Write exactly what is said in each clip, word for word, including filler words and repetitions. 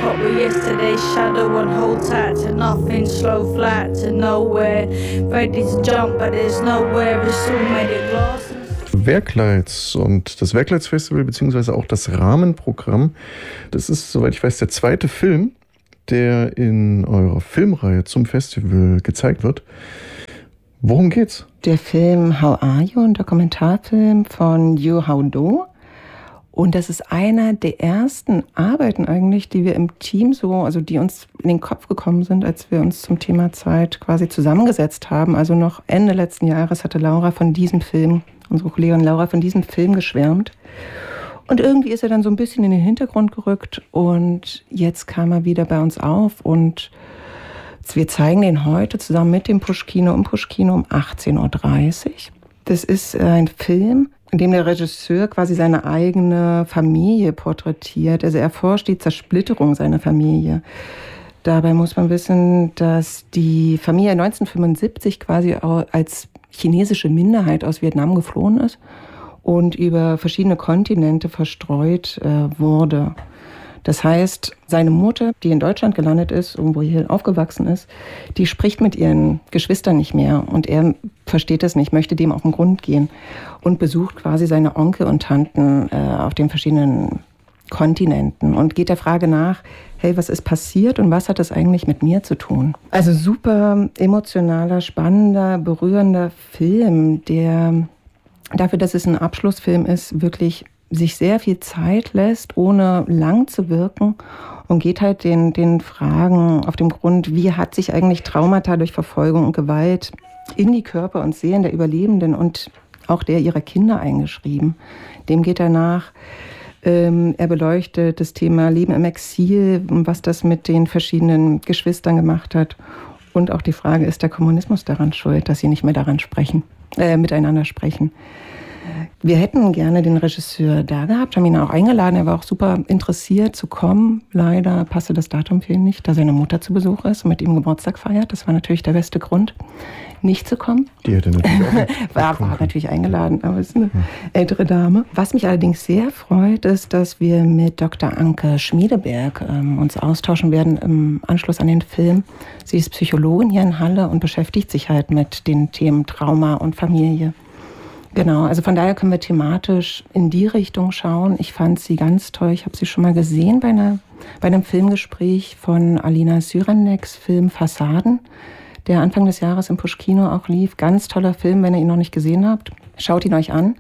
clock with yesterday's shadow and hold tight to nothing. Slow flight to nowhere. Ready to jump, but there's nowhere. It's all made of glass. Werkleids und das Werkleids-Festival beziehungsweise auch das Rahmenprogramm, das ist, soweit ich weiß, der zweite Film, der in eurer Filmreihe zum Festival gezeigt wird. Worum geht's? Der Film How Are You, ein Dokumentarfilm von Yu Hao Do. Und das ist einer der ersten Arbeiten eigentlich, die wir im Team so, also die uns in den Kopf gekommen sind, als wir uns zum Thema Zeit quasi zusammengesetzt haben. Also noch Ende letzten Jahres hatte Laura von diesem Film, unsere Kollegin Laura, von diesem Film geschwärmt. Und irgendwie ist er dann so ein bisschen in den Hintergrund gerückt und jetzt kam er wieder bei uns auf und wir zeigen den heute zusammen mit dem Pushkino im Pushkino um achtzehn Uhr dreißig. Das ist ein Film, in dem der Regisseur quasi seine eigene Familie porträtiert. Also er erforscht die Zersplitterung seiner Familie. Dabei muss man wissen, dass die Familie neunzehnhundertfünfundsiebzig quasi als chinesische Minderheit aus Vietnam geflohen ist und über verschiedene Kontinente verstreut äh, wurde. Das heißt, seine Mutter, die in Deutschland gelandet ist, irgendwo hier aufgewachsen ist, die spricht mit ihren Geschwistern nicht mehr. Und er versteht das nicht, möchte dem auf den Grund gehen und besucht quasi seine Onkel und Tanten äh, auf den verschiedenen Kontinenten und geht der Frage nach, hey, was ist passiert und was hat das eigentlich mit mir zu tun? Also super emotionaler, spannender, berührender Film, der dafür, dass es ein Abschlussfilm ist, wirklich sich sehr viel Zeit lässt, ohne lang zu wirken und geht halt den, den Fragen auf dem Grund, wie hat sich eigentlich Traumata durch Verfolgung und Gewalt in die Körper und Seelen der Überlebenden und auch der ihrer Kinder eingeschrieben. Dem geht er nach. Ähm, er beleuchtet das Thema Leben im Exil, was das mit den verschiedenen Geschwistern gemacht hat. Und auch die Frage, ist der Kommunismus daran schuld, dass sie nicht mehr daran sprechen, äh, miteinander sprechen. Wir hätten gerne den Regisseur da gehabt, haben ihn auch eingeladen. Er war auch super interessiert zu kommen. Leider passte das Datum für ihn nicht, da seine Mutter zu Besuch ist und mit ihm Geburtstag feiert. Das war natürlich der beste Grund, nicht zu kommen. Die hätte natürlich auch war, war natürlich eingeladen, aber es ist eine ältere Dame. Was mich allerdings sehr freut, ist, dass wir mit Doktor Anke Schmiedeberg ähm, uns austauschen werden im Anschluss an den Film. Sie ist Psychologin hier in Halle und beschäftigt sich halt mit den Themen Trauma und Familie. Genau, also von daher können wir thematisch in die Richtung schauen. Ich fand sie ganz toll. Ich habe sie schon mal gesehen bei, einer, bei einem Filmgespräch von Alina Syraneks Film Fassaden, der Anfang des Jahres im Pushkino auch lief. Ganz toller Film, wenn ihr ihn noch nicht gesehen habt. Schaut ihn euch an.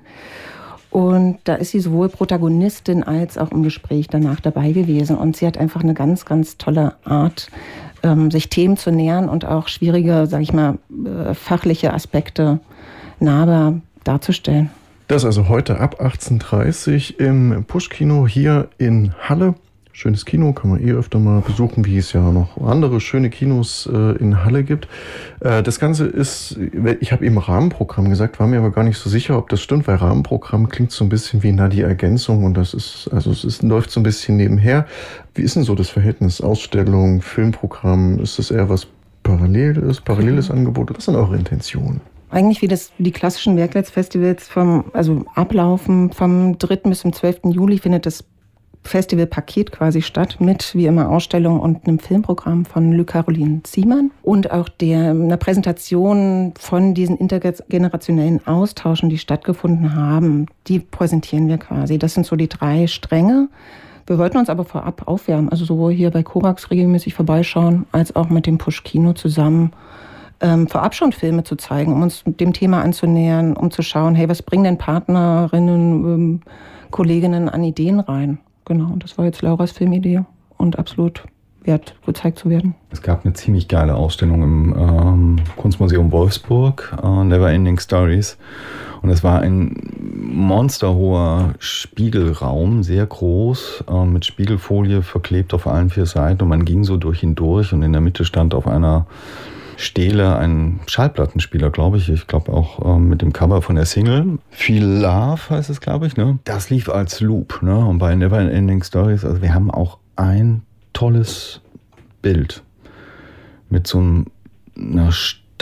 Und da ist sie sowohl Protagonistin als auch im Gespräch danach dabei gewesen. Und sie hat einfach eine ganz, ganz tolle Art, ähm, sich Themen zu nähern und auch schwierige, sag ich mal, äh, fachliche Aspekte nahbar darzustellen. Das also heute ab achtzehn Uhr dreißig im Pushkino hier in Halle. Schönes Kino, kann man eh öfter mal besuchen, wie es ja noch andere schöne Kinos äh, in Halle gibt. Äh, das Ganze ist, ich habe eben Rahmenprogramm gesagt, war mir aber gar nicht so sicher, ob das stimmt, weil Rahmenprogramm klingt so ein bisschen wie na die Ergänzung und das ist, also es ist, läuft so ein bisschen nebenher. Wie ist denn so das Verhältnis Ausstellung, Filmprogramm? Ist das eher was Paralleles, paralleles mhm. Angebot? Was sind eure Intentionen? Eigentlich wie das, wie die klassischen Werkleids-Festivals vom, also ablaufen, vom dritten bis zum zwölften Juli findet das Festivalpaket quasi statt mit, wie immer, Ausstellung und einem Filmprogramm von Lü-Caroline Ziemann und auch der, einer Präsentation von diesen intergenerationellen Austauschen, die stattgefunden haben, die präsentieren wir quasi. Das sind so die drei Stränge. Wir wollten uns aber vorab aufwärmen, also sowohl hier bei Korax regelmäßig vorbeischauen, als auch mit dem Pushkino zusammen Ähm, vorab schon Filme zu zeigen, um uns dem Thema anzunähern, um zu schauen, hey, was bringen denn Partnerinnen, ähm, Kolleginnen an Ideen rein? Genau, und das war jetzt Lauras Filmidee und absolut wert, gezeigt zu werden. Es gab eine ziemlich geile Ausstellung im ähm, Kunstmuseum Wolfsburg, äh, Neverending Stories. Und es war ein monsterhoher Spiegelraum, sehr groß, äh, mit Spiegelfolie verklebt auf allen vier Seiten. Und man ging so durch ihn durch und in der Mitte stand auf einer Stele ein Schallplattenspieler, glaube ich. Ich glaube auch ähm, mit dem Cover von der Single. Feel Love heißt es, glaube ich. Ne? Das lief als Loop. Ne? Und bei Neverending Stories, also wir haben auch ein tolles Bild mit so einer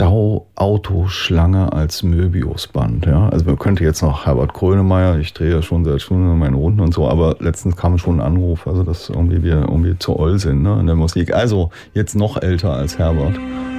Stauautoschlange als Möbiusband. Ja? Also man könnte jetzt noch Herbert Grönemeyer, ich drehe ja schon seit Stunden meine Runden und so, aber letztens kam schon ein Anruf, also dass irgendwie wir irgendwie zu oll sind, ne, in der Musik. Also jetzt noch älter als Herbert.